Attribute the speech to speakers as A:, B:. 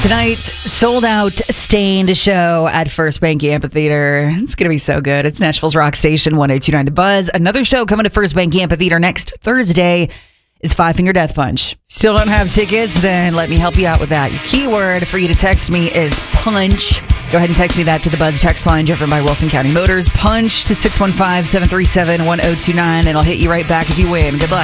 A: Tonight, sold out, Stained show at First Bank Amphitheater. It's going to be so good. It's Nashville's Rock Station, 102.9 The Buzz. Another show coming to First Bank Amphitheater next Thursday is Five Finger Death Punch. Still don't have tickets? Then let me help you out with that. Your keyword for you to text me is punch. Go ahead and text me that to the Buzz text line driven by Wilson County Motors. Punch to 615-737-1029, and I'll hit you right back if you win. Good luck.